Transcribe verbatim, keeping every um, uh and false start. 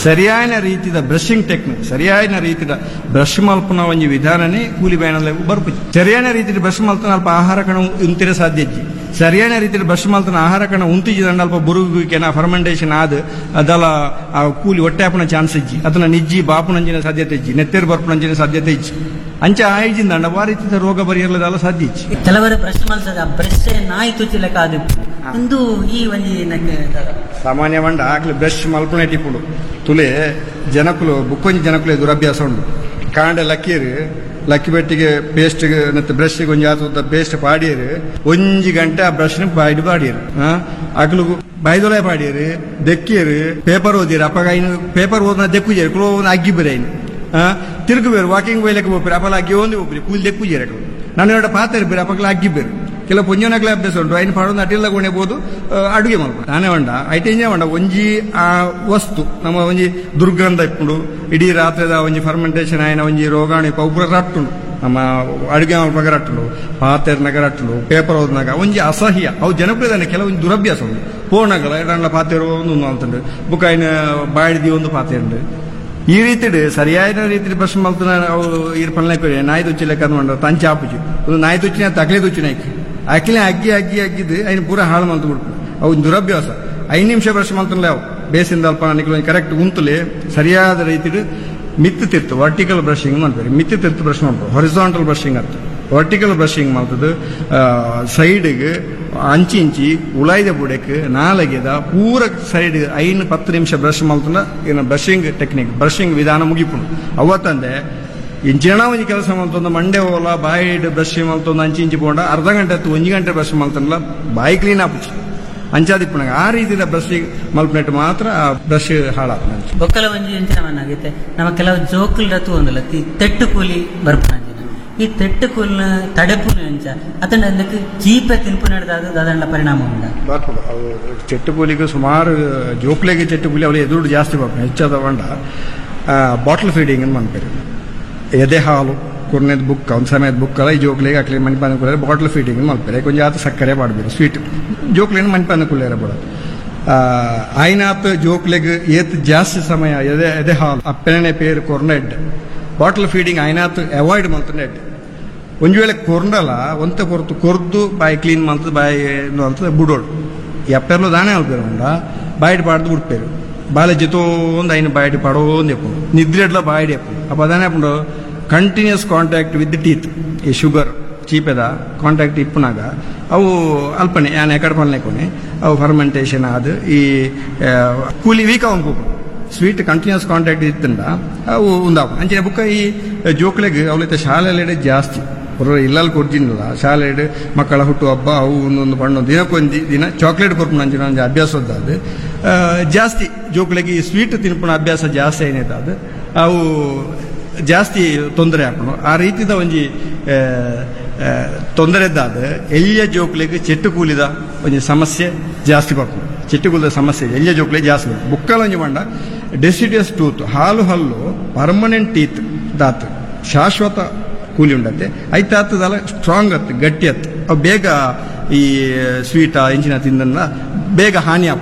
ಸರಿಯಾದ ರೀತಿಯ brushing technique ಸರಿಯಾದ ರೀತಿಯ ಬ್ರಷ್ ಮಲ್ಪನ ಒಂದು ವಿಧಾನನೇ ಕೂಲಿ ಬ್ಯಾನಲ್ಲಿ ಬರ್ಪು ಸರಿಯಾದ ರೀತಿಯ ಬ್ರಷ್ ಮಲ್ತನ ಅಲ್ಪ ಆಹಾರ ಕಣ ಉಂತಿರ ಸಾಧ್ಯ ಸರಿಯಾದ ರೀತಿಯ ಬ್ರಷ್ ಮಲ್ತನ ಆಹಾರ ಕಣ ಉಂತಿಜಿದಂಡ ಅಲ್ಪ ಬುರುಗುವಿಕೆನ ಫರ್ಮೆಂಟೇಷನ್ ಆದ ಅದಲ್ಲ ಆ ಕೂಲಿ ಹೊಟ್ಟೆ ಹಾಪನ ಚಾನ್ಸ್ ಇಜ್ಜಿ ಅದನ್ನ ನಿಜ್ಜಿ ಬಾಪುನಂಜಿನ ಸಾಧ್ಯತೆ ಇಜ್ಜಿ ನೆತ್ತೇರು ಬರ್ಪುನಂಜಿನ ಸಾಧ್ಯತೆ ಇಜ್ಜಿ ಅಂಚ ಆಯ್ಜಿಂದ ಆ ರೀತಿಯ ರೋಗ ಬರಿಯರ್ಲದಲ್ಲ ಸಾಧ್ಯ ಇಜ್ಜಿ ಕೆಲವರು ಬ್ರಷ್ ಮಲ್ಸದ ಬ್ರಷ್ ನಾಯಿ ತುಚ್ಚಿಲಕ ಅದು ಒಂದು ಈ ಒಂದು ಸಾಮಾನ್ಯ ಮಂಡ ಆಗ್ಲಿ ಬ್ರಷ್ ಮಲ್ಪನೆ ಟಿಪ್ಪುಡು ತುಲೆ ಜನಕುಲು ಬುಕ್ಕೊಂಜಿ ಜನಕುಲೆ ದುರಭ್ಯಾಸ ಉಂಡು ಕಾಂಡೆ ಲಕ್ಕೀರು ಲಕ್ಕಿ ಬೆಟ್ಟಿಗೆ ಪೇಸ್ಟ್ ಮತ್ತೆ ಬ್ರಷ್ ಒಂಜಿ ಆತ ಪೇಸ್ಟ್ ಪಾಡಿಯರು ಒಂಜಿ ಗಂಟೆ ಆ ಬ್ರಷ್ ಬಾಯ್ಡು ಪಾಡಿಯರು ಅಗ್ಲು ಬಾಯ್ದೊಲೆ ಪಾಡಿಯರು ದೆಕ್ಕಿಯರು ಪೇಪರ್ ಓದಿರು ಅಪ್ಪಾಗ ಇನ್ನು ಪೇಪರ್ ಓದನ ದೆಕ್ಕುಜೇರು ಕುಲೋ ಅಗ್ಗಿ ಬರೇನು ತಿರುಗು ಬೇರು ವಾಕಿಂಗ್ ಬೈಲಕ್ಕೆ ಹೋಗ್ಬೇರು ಅಪ್ಪಲ ಅಗ್ಗಿ ಓದಿ ಹೋಗ್ರಿ ಕೂಲಿ ದೆಕ್ಕುಜೇರು ನಾನು ಎರಡು ಪಾತ್ರ ಬೇರು ಅಪ್ಪಗಳ ಅಗ್ಗಿ ಬೇರು ಕೆಲವು ಪುಂಜನಗಳ ಅಭ್ಯಾಸ ಉಂಟು ಐನು ಪಾಡೋದು ಅಟಿಲ್ಲ ಗೋಣೆಬಹುದು ಅಡುಗೆ ಮಾಡ್ಬೋದು ನಾನೇ ಹೊಂಡ ಐಟೇಂಜೆ ಹೊಂಡ ಒಂಜಿ ಆ ವಸ್ತು ನಮ್ಮ ಒಂಜಿ ದುರ್ಗಂಧ ಇಪ್ಪುಂಡು ಇಡೀ ರಾತ್ರಿದ ಒಂಜಿ ಫರ್ಮೆಂಟೇಷನ್ ಆಯ್ನ ಒಂಜಿ ರೋಗಾಣಿ ಪೌಪುರ ರಟ್ಟುಂಡು ನಮ್ಮ ಅಡುಗೆ ಮಾಡ್ಬೇಕಾಗ ರಟ್ಟುಂಡು ಪಾತ್ರೆನಾಗ ರಟ್ಟುಂಡು ಪೇಪರ್ ಓದ್ನಾಗ ಒಂಜಿ ಅಸಹ್ಯ ಅವು ಜನಪ್ರಿಯದಾನೆ ಕೆಲವೊಂದು ದುರಭ್ಯಾಸ ಉಂಟು ಪೋಣಗಳ ಎರಡಲ್ಲ ಪಾತ್ರೆ ಒಂದು ಅಂತಂಡು ಬುಕ್ ಐನ ಬಾಡಿದಿ ಒಂದು ಪಾತ್ರೆ ಉಂಡು ಈ ರೀತಿ ಸರಿಯಾದ ರೀತಿ ಬ್ರಷ್ ಮಲ್ತನ ಅವು ಇರ್ ಪಲ್ಲೆ ನಾಯಿ ತುಚ್ಚಿಲೆಕ್ಕ ಅಂದ್ಕೊಂಡ್ರೆ ತಂಚೆ ಆಪುಜಿ ಒಂದು ನಾಯಿ ತುಚ್ಚಿನ ತಕ್ಲೆ ತುಚ್ಚಿನ ಅಕ್ಲೆ ಅಗ್ಗಿ ಅಗ್ಗಿ ಅಗ್ಗಿದ್ದು ಐನು ಪೂರ ಹಾಳು ಮಲ್ತು ಬಿಡ್ತು ಅವು ದುರಭ್ಯಾಸ ಐದು ನಿಮಿಷ ಬ್ರಷ್ ಮಲ್ತಲ್ಲ ಅವು ಬೇಸಿಂದ ಅಲ್ಪ ನನಗೆ ಕರೆಕ್ಟ್ ಉಂತಲೆ ಸರಿಯಾದ ರೀತಿ ಮಿತ್ತು ತಿರ್ತು ವರ್ಟಿಕಲ್ ಬ್ರಷಿಂಗ್ ಮಾಡ್ತಾರೆ ಮಿತ್ತು ತಿರ್ತು ಬ್ರಷ್ ಮಾಡ್ಬೋದು ಹೊರಿಸಾಂಟಲ್ ಬ್ರಷಿಂಗ್ ಅಂತ ವರ್ಟಿಕಲ್ ಬ್ರಷಿಂಗ್ ಮಾಡ್ತದ್ದು ಸೈಡ್ಗೆ ಅಂಚಿ ಇಂಚಿ ಉಳಾಯ್ದ ಬುಡಕ್ಕೆ ನಾಲಗೆದ ಪೂರ ಸೈಡ್ ಐನು ಪತ್ತು ನಿಮಿಷ ಬ್ರಷ್ ಮಲ್ತನ ಏನು ಬ್ರಷಿಂಗ್ ಟೆಕ್ನಿಕ್ ಬ್ರಷಿಂಗ್ ವಿಧಾನ ಮುಗಿಪುಣು ಅವತ್ತಂದೆ ಇಂಚಿನ ಒಂಜಿ ಕೆಲಸ ಮಲ್ತೊಂದು ಮಂಡೆ ಹೋಲ ಬಾಯಿ ಬ್ರಷ್ ಮಲ್ತೊಂದು ಅಂಚಿ ಇಂಚಿ ಪೋಂಡ ಅರ್ಧ ಗಂಟೆ ಹತ್ತು ಒಂಜಿ ಗಂಟೆ ಬ್ರಷ್ ಮಲ್ತನಲ್ಲ ಬಾಯಿ ಕ್ಲೀನ್ ಆಪುಚ್ಚು ಅಂಚಾದಿಪ್ಪನಾಗ ಆ ರೀತಿಯ ಬ್ರಷಿಂಗ್ ಮಲ್ಪನೆಟ್ಟು ಮಾತ್ರ ಆ ಬ್ರಷ್ ಹಾಳಾಗ ಬೊಕ್ಕಲ ಒಂಜಿ ಎಂಚಿನ ಮನ್ನಾಗೈತೆ ನಮ್ಮ ಕೆಲವು ಜೋಕುಲ್ ರತು ಒಂದಲ್ಲ ತೆಟ್ಟು ಕೂಲಿ ಬರ್ಪುನ ಈ ತೆಟ್ಟು ಕೂಲಿನ ತಡೆಪುನ ಅಂಚ ಅತಂಡ ಅದಕ್ಕೆ ಚೀಪೆ ತಿನ್ಪು ನಡೆದಾಗ ಅದರ ಪರಿಣಾಮ ಉಂಟ ಬರ್ಪುಡು ಅವು ಚೆಟ್ಟು ಕೂಲಿಗೂ ಸುಮಾರು ಜೋಕ್ಲೆಗೆ ಚೆಟ್ಟು ಕೂಲಿ ಅವಳು ಎದುರು ಜಾಸ್ತಿ ಬರ್ಪು ಹೆಚ್ಚಾದ ಬಂಡ ಬಾಟಲ್ ಫೀಡಿಂಗ್ ಅಂತ ಮಾಡ್ತಾರೆ ಎದೆ ಹಾಲು ಕುರ್ನೆದ ಬುಕ್ ಒಂದು ಸಮಯದ ಬುಕ್ ಅಲ್ಲ ಈ ಜೋಕ್ಲಿಗೆ ಹಾಕ್ಲಿ ಮಣಿಪಾನ ಕುಳ್ಳೇರ ಬಾಟಲ್ ಫೀಡಿಂಗ್ ಮಾಡ್ತಾರೆ ಕೊಂಚ ಆತ ಸಕ್ಕರೆ ಮಾಡಬೇಕು ಸ್ವೀಟ್ ಜೋಕ್ಲಿನ ಮಣಿಪಾನ ಕುಳ್ಳೇರ ಬಿಡ ಆಯ್ನಾತ್ ಜೋಕ್ಲೆಗೆ ಏತ್ ಜಾಸ್ತಿ ಸಮಯ ಎದೆ ಎದೆ ಹಾಲು ಅಪ್ಪನೇ ಪೇರು ಕೊರ್ನೆಡ್ ಬಾಟಲ್ ಫೀಡಿಂಗ್ ಆಯ್ನಾತ್ ಅವಾಯ್ಡ್ ಮಾಡ್ತಾನೆ ಒಂದು ವೇಳೆ ಕೊರ್ಡಲ್ಲ ಒಂತ ಕೊರ್ತು ಕೊರ್ದು ಬಾಯಿ ಕ್ಲೀನ್ ಮಾಡ್ತದೆ ಬಾಯಿ ಅಂತ ಬುಡೋಡು ಎಪ್ಪೆರ್ಲು ದಾನೆ ಅಲ್ಪೇರು ಬಾಯಿಡ್ ಪಾಡ್ದು ಬಿಡ್ಪೇರು ಬಾಳೆ ಜೊತೆ ಒಂದು ಐನು ಬಾಯಿಡ್ ಪಾಡೋಂದು ಎಪ್ಪು ನಿದ್ರೆಡ್ಲ ಬಾಯಿಡ್ ಎಪ್ಪು ಅಪ್ಪ ಅದಾನೆ ಹಾಕೊಂಡು ಕಂಟಿನ್ಯೂಸ್ ಕಾಂಟ್ಯಾಕ್ಟ್ ವಿತ್ ಟೀತ್ ಈ ಶುಗರ್ ಚೀಪೆದ ಕಾಂಟ್ಯಾಕ್ಟ್ ಇಪ್ಪನಾಗ ಅವು ಅಲ್ಪನೆ ಯಾನೆ ಕಡ್ಪಲ್ನೆ ಕೊನೆ ಅವು ಫರ್ಮೆಂಟೇಷನ್ ಆದ ಈ ಕೂಲಿ ವೀಕ್ ಅವನು ಸ್ವೀಟ್ ಕಂಟಿನ್ಯೂಸ್ ಕಾಂಟ್ಯಾಕ್ಟ್ ಇತ್ತಂಡ ಅವು ಉಂದಾವು ಅಂಚಿನ ಬುಕ್ಕ ಈ ಜೋಕ್ಲೆಗೆ ಅವಳಿತ ಶಾಲೆಯಲ್ಲಿ ಜಾಸ್ತಿ ಹೊರ ಇಲ್ಲಲ್ಲಿ ಕೊಡ್ಜಿನಲ್ಲ ಶಾಲೆ ಮಕ್ಕಳ ಹುಟ್ಟು ಹಬ್ಬ ಅವು ಒಂದೊಂದು ಬಣ್ಣ ದಿನಕ್ಕೊಂದು ದಿನ ಚಾಕ್ಲೇಟ್ ಕೊರ್ಪು ನಂಚಿನ ಒಂದು ಅಭ್ಯಾಸದ್ದು ಜಾಸ್ತಿ ಜೋಕ್ಲೆಗೆ ಈ ಸ್ವೀಟ್ ತಿನ್ಪುಣ ಅಭ್ಯಾಸ ಜಾಸ್ತಿ ಏನಿದೆ ಅದು ಅವು ಜಾಸ್ತಿ ತೊಂದರೆ ಹಾಕೋಣ ಆ ರೀತಿದ ಒಂಜಿ ತೊಂದರೆ ಇದ್ದಾದ ಎಲ್ಲಿಯ ಜೋಕ್ಲಿಗೆ ಚೆಟ್ಟು ಕೂಲಿದ ಒಂದು ಸಮಸ್ಯೆ ಜಾಸ್ತಿ ಬರ್ಕೊಂಡು ಚೆಟ್ಟು ಕೂಲಿದ ಸಮಸ್ಯೆ ಎಲ್ಲಿಯ ಜೋಕ್ಲಿಗೆ ಜಾಸ್ತಿ ಬರ್ತದೆ ಬುಕ್ಕಲ ಒಂಜಿ ಮಂಡ ಡೆಸಿಡಿಯಸ್ ಟೂತ್ ಹಾಲು ಹಲ್ಲು ಪರ್ಮನೆಂಟ್ ಟೀತ್ ದಾತ್ ಶಾಶ್ವತ ಕೂಲಿ ಉಂಡತ್ತೆ ಐತಾತದಲ್ಲ ಸ್ಟ್ರಾಂಗ್ ಅತ್ತು ಗಟ್ಟಿ ಅತ್ತು ಅವು ಬೇಗ ಈ ಸ್ವೀಟ ಇಂಚಿನ ತಿಂದನ್ನ ಬೇಗ ಹಾನಿ